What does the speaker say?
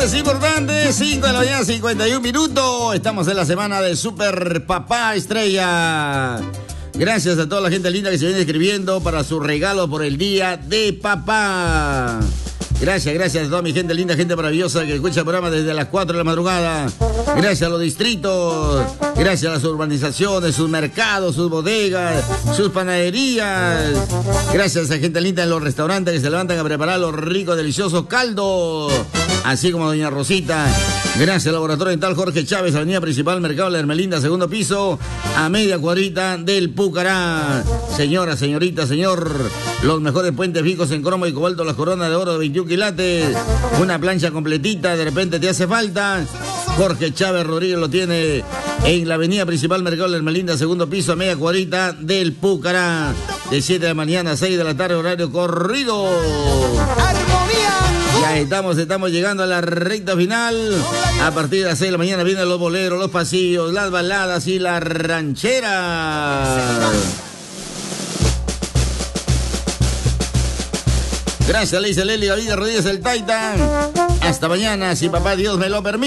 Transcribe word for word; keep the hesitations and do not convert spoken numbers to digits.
noticias importantes, cinco de la mañana, cincuenta y un minutos. Estamos en la semana de Super Papá Estrella. Gracias a toda la gente linda que se viene escribiendo para su regalo por el Día de Papá. Gracias, gracias a toda mi gente linda, gente maravillosa que escucha el programa desde las cuatro de la madrugada. Gracias a los distritos, gracias a las urbanizaciones, sus mercados, sus bodegas, sus panaderías. Gracias a gente linda en los restaurantes que se levantan a preparar los ricos, deliciosos caldos. Así como doña Rosita. Gracias al Laboratorio Dental Jorge Chávez, Avenida Principal, Mercado La Hermelinda, segundo piso, a media cuadrita del Pucará. Señora, señorita, señor, los mejores puentes fijos en cromo y cobalto, las coronas de oro de veintiún quilates, una plancha completita, de repente te hace falta. Jorge Chávez Rodríguez lo tiene en la Avenida Principal, Mercado La Hermelinda, segundo piso, a media cuadrita del Pucará. De siete de la mañana a seis de la tarde, horario corrido. Ya estamos, estamos llegando a la recta final. A partir de las seis de la mañana vienen los boleros, los pasillos, las baladas y las rancheras. Gracias, le dice Leli Gaviria Rodríguez el Taita. Hasta mañana, si papá Dios me lo permite.